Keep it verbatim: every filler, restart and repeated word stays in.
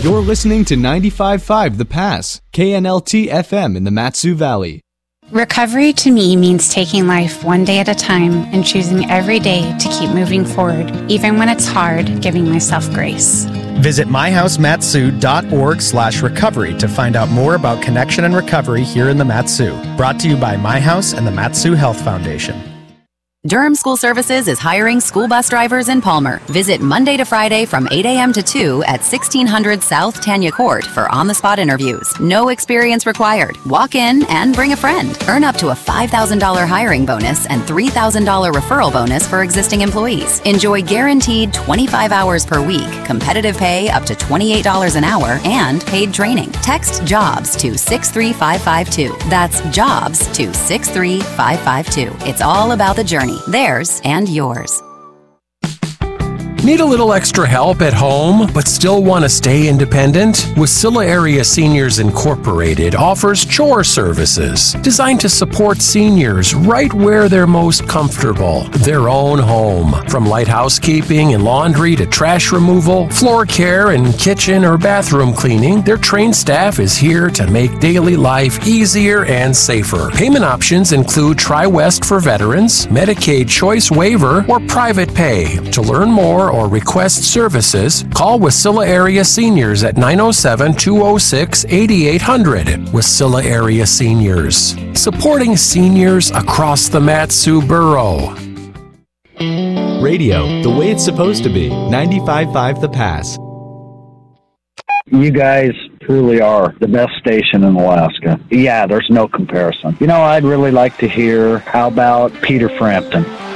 You're listening to ninety-five point five The Pass, K N L T F M in the Mat-Su Valley. Recovery to me means taking life one day at a time and choosing every day to keep moving forward, even when it's hard, giving myself grace. Visit myhousematsu.org slash recovery to find out more about connection and recovery here in the Mat-Su. Brought to you by My House and the Mat-Su Health Foundation. Durham School Services is hiring school bus drivers in Palmer. Visit Monday to Friday from eight a.m. to two at sixteen hundred South Tanya Court for on-the-spot interviews. No experience required. Walk in and bring a friend. Earn up to a five thousand dollars hiring bonus and three thousand dollars referral bonus for existing employees. Enjoy guaranteed twenty-five hours per week, competitive pay up to twenty-eight dollars an hour, and paid training. Text JOBS to six three five five two. That's JOBS to six three five five two. It's all about the journey. Theirs and yours. Need a little extra help at home, but still want to stay independent? Wasilla Area Seniors Incorporated offers chore services designed to support seniors right where they're most comfortable, their own home. From light housekeeping and laundry to trash removal, floor care and kitchen or bathroom cleaning, their trained staff is here to make daily life easier and safer. Payment options include TriWest for veterans, Medicaid choice waiver, or private pay. To learn more or request services, call Wasilla Area Seniors at nine oh seven, two oh six, eight eight hundred. Wasilla Area Seniors, supporting seniors across the Mat-Su Borough. Radio, the way it's supposed to be. ninety-five point five The Pass. You guys truly are the best station in Alaska. Yeah, there's no comparison. You know, I'd really like to hear, how about Peter Frampton?